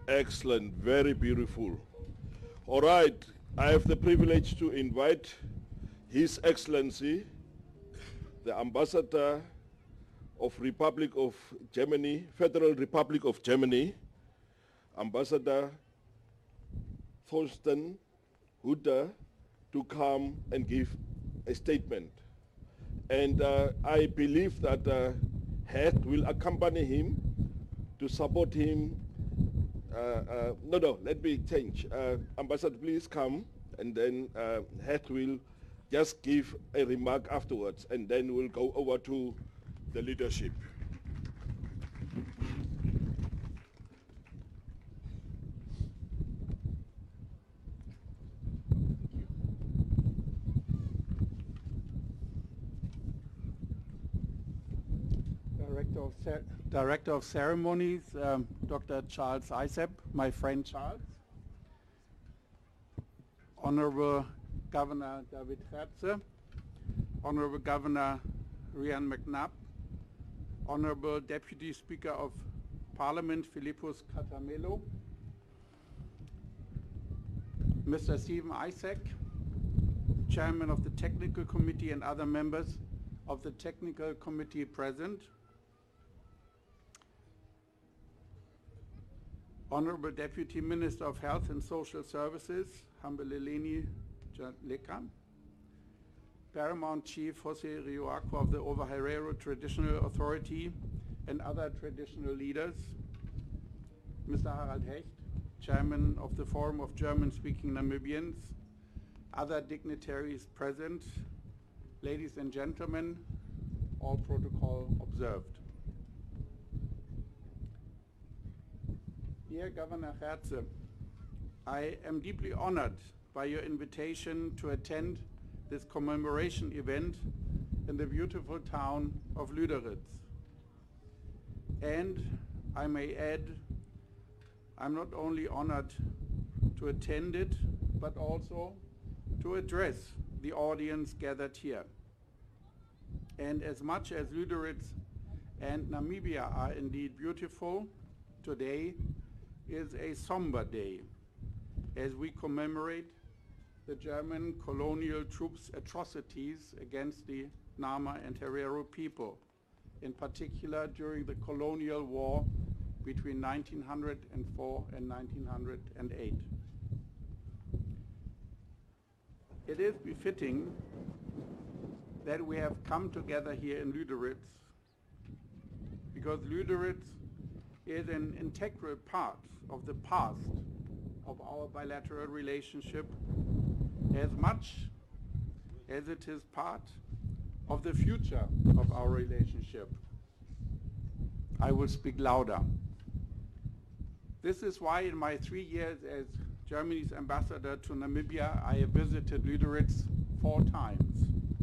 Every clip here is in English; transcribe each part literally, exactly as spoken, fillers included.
Excellent, very beautiful. All right, I have the privilege to invite His Excellency, the Ambassador of Republic of Germany, Federal Republic of Germany, Ambassador Thorsten Hutter, to come and give a statement. And uh, I believe that uh, Head will accompany him to support him. Uh, uh, no, no, let me change. Uh, Ambassador, please come, and then uh, Head will just give a remark afterwards, and then we'll go over to the leadership. Director of, Director of Ceremonies, um, Doctor Charles Isep, my friend Charles. Honorable Governor David Herze, Honorable Governor Ryan McNabb, Honorable Deputy Speaker of Parliament Philippus Catamelo, Mister Stephen Isaac, Chairman of the Technical Committee, and other members of the Technical Committee present, Honorable Deputy Minister of Health and Social Services, Hambeleleni Jaleka, Paramount Chief Jose Rioaco of the Ovaherero Traditional Authority, and other traditional leaders, Mister Harald Hecht, Chairman of the Forum of German-Speaking Namibians, other dignitaries present, ladies and gentlemen, all protocol observed. Dear Governor Herze, I am deeply honored by your invitation to attend this commemoration event in the beautiful town of Lüderitz. And I may add, I'm not only honored to attend it, but also to address the audience gathered here. And as much as Lüderitz and Namibia are indeed beautiful, today is a somber day as we commemorate the German colonial troops' atrocities against the Nama and Herero people, in particular during the colonial war between nineteen oh four and nineteen oh eight. It is befitting that we have come together here in Lüderitz, because Lüderitz is an integral part of the past of our bilateral relationship, as much as it is part of the future of our relationship. I will speak louder. This is why in my three years as Germany's ambassador to Namibia, I have visited Lüderitz four times.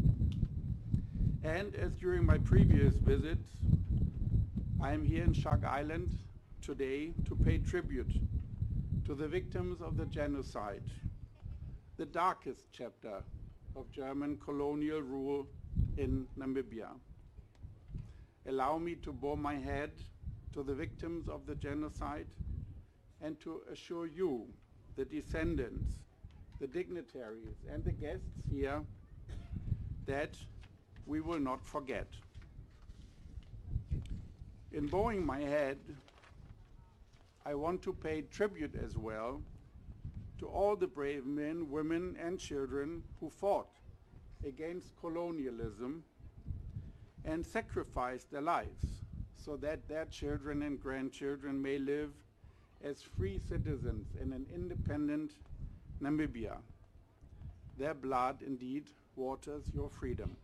And as during my previous visits, I am here in Shark Island today to pay tribute to the victims of the genocide, the darkest chapter of German colonial rule in Namibia. Allow me to bow my head to the victims of the genocide and to assure you, the descendants, the dignitaries, and the guests here, that we will not forget. In bowing my head, I want to pay tribute as well to all the brave men, women, and children who fought against colonialism and sacrificed their lives so that their children and grandchildren may live as free citizens in an independent Namibia. Their blood indeed waters your freedom.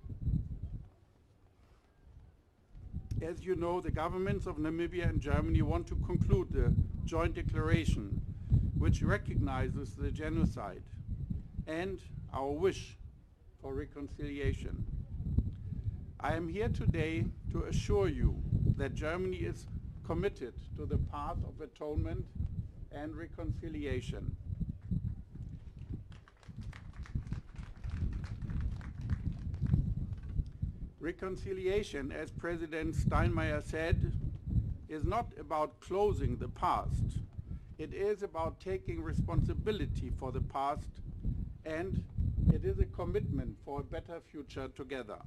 As you know, the governments of Namibia and Germany want to conclude the joint declaration which recognizes the genocide and our wish for reconciliation. I am here today to assure you that Germany is committed to the path of atonement and reconciliation. Reconciliation, as President Steinmeier said, is not about closing the past. It is about taking responsibility for the past, and it is a commitment for a better future together.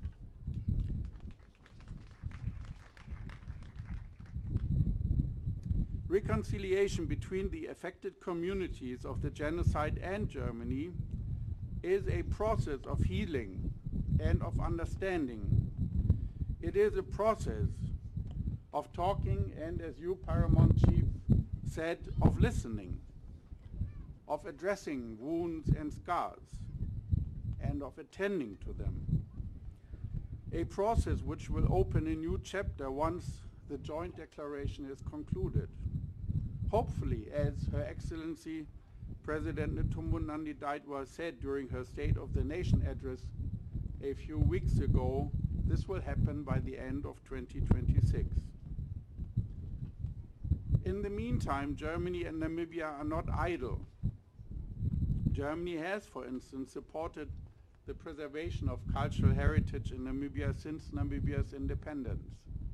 Reconciliation between the affected communities of the genocide and Germany is a process of healing and of understanding. It is a process of talking and, as you, Paramount Chief, said, of listening, of addressing wounds and scars, and of attending to them. A process which will open a new chapter once the joint declaration is concluded. Hopefully, as Her Excellency President Netumbo Nandi-Ndaitwah said during her State of the Nation address a few weeks ago, this will happen by the end of twenty twenty-six. In the meantime, Germany and Namibia are not idle. Germany has, for instance, supported the preservation of cultural heritage in Namibia since Namibia's independence.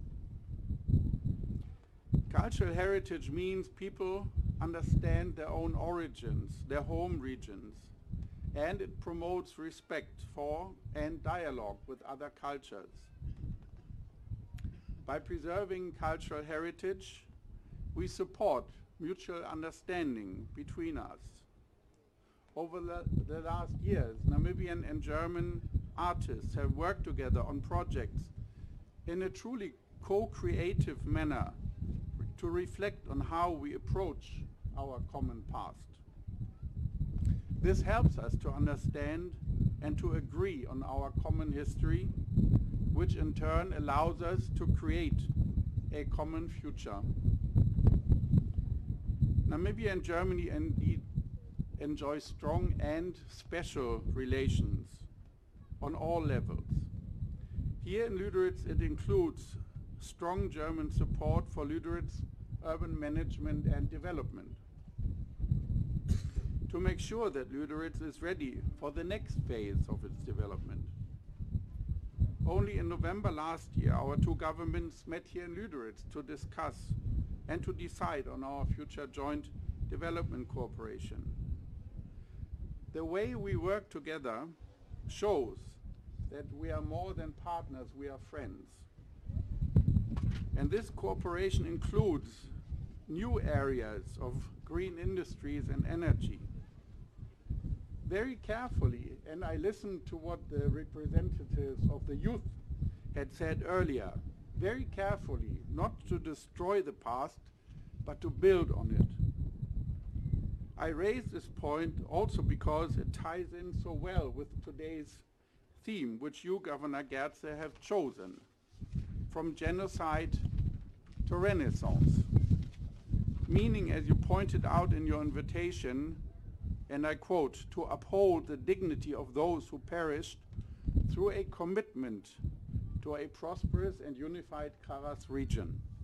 Cultural heritage means people understand their own origins, their home regions, and it promotes respect for and dialogue with other cultures. By preserving cultural heritage, we support mutual understanding between us. Over the, the last years, Namibian and German artists have worked together on projects in a truly co-creative manner to reflect on how we approach our common past. This helps us to understand and to agree on our common history, which in turn allows us to create a common future. Namibia and Germany indeed enjoy strong and special relations on all levels. Here in Lüderitz, it includes strong German support for Lüderitz urban management and development. To make sure that Lüderitz is ready for the next phase of its development. Only in November last year, our two governments met here in Lüderitz to discuss and to decide on our future joint development cooperation. The way we work together shows that we are more than partners, we are friends. And this cooperation includes new areas of green industries and energy. Very carefully, and I listened to what the representatives of the youth had said earlier, very carefully, not to destroy the past, but to build on it. I raise this point also because it ties in so well with today's theme, which you, Governor Geertsen, have chosen, from genocide to renaissance. Meaning, as you pointed out in your invitation, and I quote, to uphold the dignity of those who perished through a commitment to a prosperous and unified Karas region.